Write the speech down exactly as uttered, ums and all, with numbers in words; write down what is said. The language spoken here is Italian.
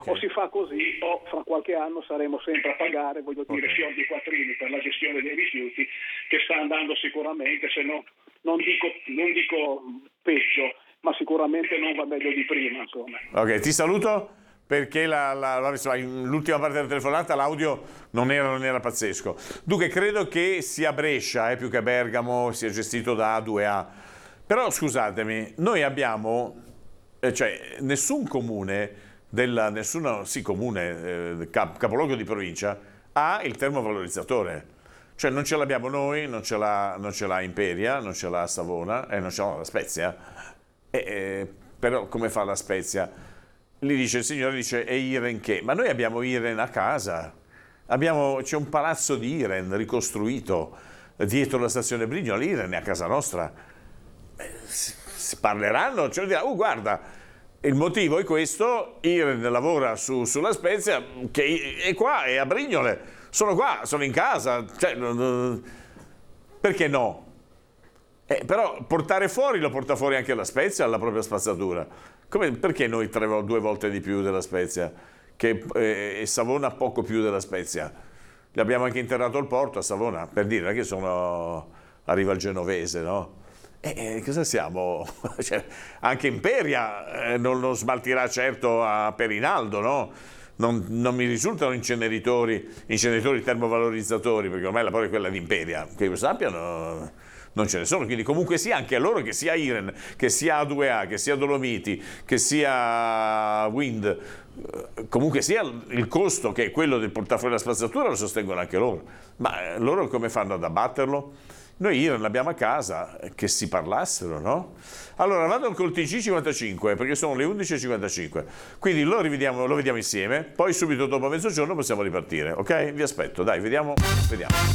O si fa così o fra qualche anno saremo sempre a pagare, voglio dire, Okay. fior di quattrini per la gestione dei rifiuti, che sta andando sicuramente, se no non dico, non dico peggio, ma sicuramente non va meglio di prima, insomma. Ok, ti saluto perché la, la- la- insomma, in- l'ultima parte della telefonata l'audio non era, non era pazzesco. Dunque, credo che sia Brescia, eh, più che Bergamo, sia gestito da A due A. Però scusatemi, noi abbiamo, eh, cioè, nessun comune, della, nessuno, sì, comune, eh, cap- capoluogo di provincia, ha il termovalorizzatore. Cioè non ce l'abbiamo noi, non ce l'ha, non ce l'ha Imperia, non ce l'ha Savona e non ce l'ha la Spezia. E, eh, però come fa la Spezia? Lì dice il signore, dice, e Iren che? Ma noi abbiamo Iren a casa, abbiamo, c'è un palazzo di Iren ricostruito dietro la stazione Brignola, Iren è a casa nostra. Eh, si, si parleranno, cioè dirà, oh guarda, il motivo è questo, Iren lavora su, sulla Spezia, che è qua, è a Brignole, sono qua, sono in casa, cioè, non- non- perché no? Eh, però portare fuori lo porta fuori anche la Spezia, la propria spazzatura. Come, perché noi tre, vo- due volte di più della Spezia che, eh, e Savona poco più della Spezia? Gli abbiamo anche interrato il porto a Savona, per dire che sono, arriva il genovese, no? E eh, cosa siamo? Cioè, anche Imperia eh, non lo smaltirà certo a Perinaldo, no? Non, non mi risultano inceneritori, inceneritori termovalorizzatori, perché ormai la parola è quella di Imperia, che io sappiano non ce ne sono, quindi comunque sia anche a loro, che sia Iren, che sia A due A, che sia Dolomiti, che sia Wind, eh, comunque sia il costo che è quello del portare fuori la spazzatura lo sostengono anche loro, ma eh, loro come fanno ad abbatterlo? Noi Iren l'abbiamo a casa, eh, che si parlassero, no? Allora vado col T G cinquantacinque perché sono le undici e cinquantacinque, quindi lo rivediamo, lo vediamo insieme, poi subito dopo mezzogiorno possiamo ripartire, ok? Vi aspetto, dai, vediamo, vediamo.